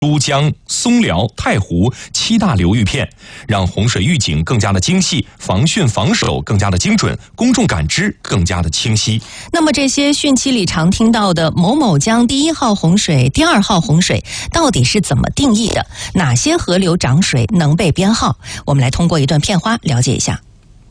珠江、松辽、太湖7大流域片，让洪水预警更加的精细，防汛防守更加的精准，公众感知更加的清晰。 那么这些汛期里常听到的某某江第1号洪水、第2号洪水，到底是怎么定义的？哪些河流涨水能被编号？我们来通过一段片花了解一下。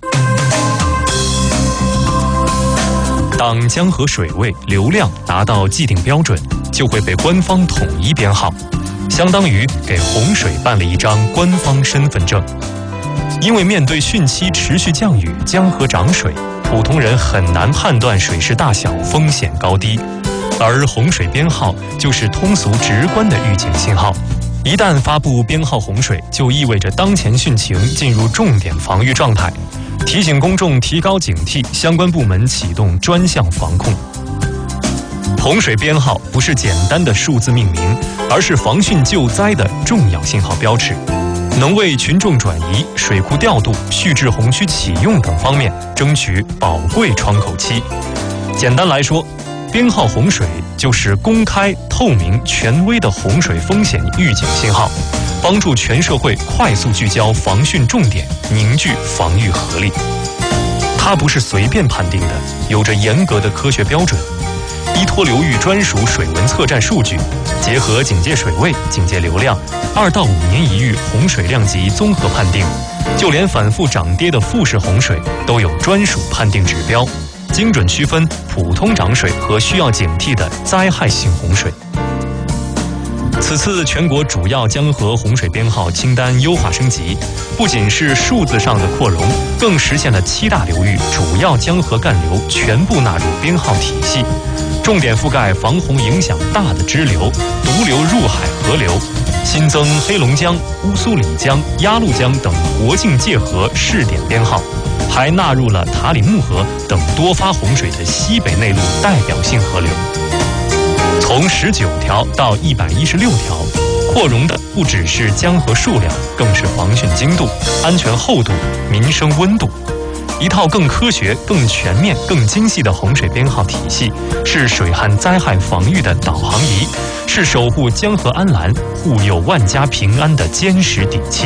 当江河水位、流量达到既定标准，就会被官方统一编号，相当于给洪水办了一张官方身份证。因为面对汛期持续降雨、江河涨水，普通人很难判断水势大小、风险高低，而洪水编号就是通俗直观的预警信号。一旦发布编号洪水，就意味着当前汛情进入重点防御状态，提醒公众提高警惕，相关部门启动专项防控。洪水编号不是简单的数字命名，而是防汛救灾的重要信号标志，能为群众转移、水库调度、蓄滞洪区启用等方面争取宝贵窗口期。简单来说，编号洪水就是公开、透明、权威的洪水风险预警信号，帮助全社会快速聚焦防汛重点，凝聚防御合力。它不是随便判定的，有着严格的科学标准。依托流域专属水文测站数据，结合警戒水位、警戒流量，2到5年一遇洪水量级综合判定，就连反复涨跌的复式洪水都有专属判定指标，精准区分普通涨水和需要警惕的灾害性洪水。此次全国主要江河洪水编号清单优化升级，不仅是数字上的扩容，更实现了7大流域主要江河干流全部纳入编号体系，重点覆盖防洪影响大的支流、毒流入海河流，新增黑龙江、乌苏里江、鸭绿江等国境界河试点编号，还纳入了塔里木河等多发洪水的西北内陆代表性河流。从19条到116条，扩容的不只是江河数量，更是防汛精度、安全厚度、民生温度。一套更科学、更全面、更精细的洪水编号体系，是水旱灾害防御的导航仪，是守护江河安澜、护佑万家平安的坚实底气。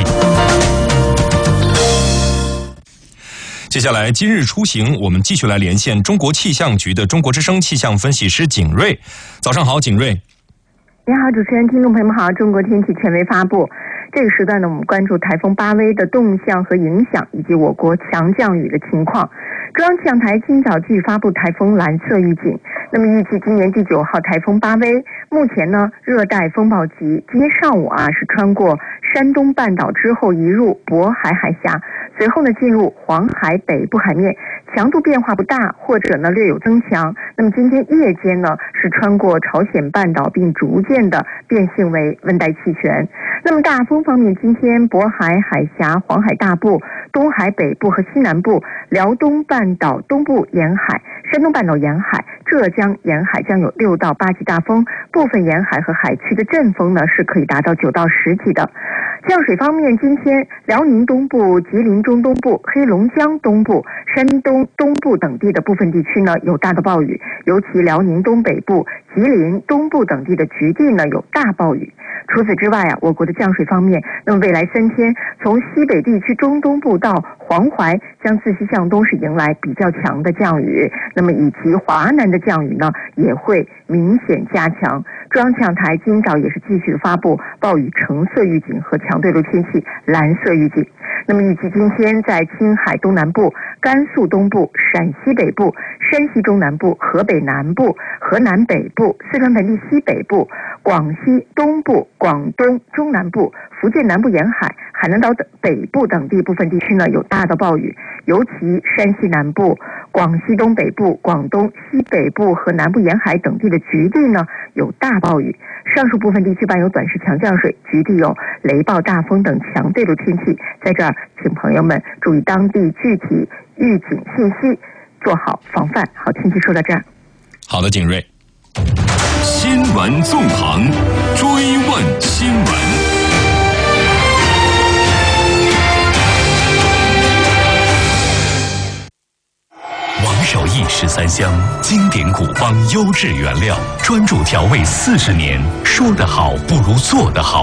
接下来今日出行，我们继续来连线中国气象局的中国之声气象分析师景瑞。早上好，景瑞。 你好，主持人，听众朋友们好。中国天气权威发布，这个时段呢，我们关注台风巴威的动向和影响，以及我国强降雨的情况。中央气象台今早继续发布台风蓝色预警。那么预计今年第9号台风巴威，目前呢热带风暴级，今天上午是穿过山东半岛之后移入渤海海峡，随后呢进入黄海北部海面，强度变化不大，或者呢略有增强。那么今天夜间呢是穿过朝鲜半岛，并逐渐的变性为温带气旋。那么大风方面，今天渤海海峡、黄海大部、东海北部和西南部、辽东半岛东部沿海、山东半岛沿海、浙江沿海将有6到8级大风，部分沿海和海区的阵风呢是可以达到9到10级的。降水方面，今天辽宁东部、吉林中东部、黑龙江东部、山东东部等地的部分地区呢有大的暴雨，尤其辽宁东北部、吉林东部等地的局地呢有大暴雨。除此之外我国的降水方面，那么未来3天，从西北地区中东部到黄淮将自西向东是迎来比较强的降雨，那么以及华南的降雨呢也会明显加强。中央气象台今早也是继续发布暴雨橙色预警和强对流天气蓝色预警。那么预计今天在青海东南部、甘肃东部、陕西北部、山西中南部、河北南部、河南北部、四川盆地西北部、广西东部、广东中南部、福建南部沿海、海南岛等北部等地部分地区呢有大的暴雨，尤其山西南部、广西东北部、广东西北部和南部沿海等地的局地呢有大暴雨。上述部分地区伴有短时强降水，局地有雷暴、大风等强对流天气。在这儿，请朋友们注意当地具体预警信息，做好防范。好，天气说到这儿。 好的，景瑞。 新闻纵横，追问新闻。 王守义13 檀香，经典古方优质原料，专注调味40年。说得好不如做得好。